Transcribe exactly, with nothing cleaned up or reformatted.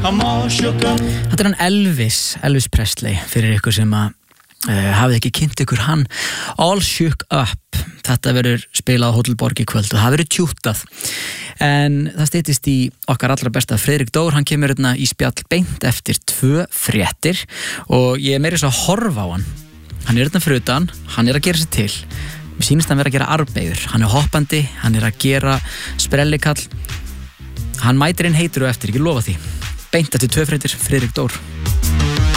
Þetta er hann Elvis, Elvis Presley fyrir ykkur sem að uh, hafið ekki kynnt ykkur hann. All Shook Up, þetta verður spilað á Hótel Borg í kvöld og það verður tjútað. En það styttist í okkar allra besta Friðrik Dór, hann kemur hérna í spjall beint eftir tvö fréttir og ég er meira svo að horfa á hann. Hann er hérna fyrir utan, hann er að gera sér til. Mér sýnist hann vera að gera arbeigur, hann er hoppandi, hann er að gera sprellikall. Hann mætir inn heitur og eftir, ekki lofa því. Beint eftir tvö fréttir, Friðrik Dór.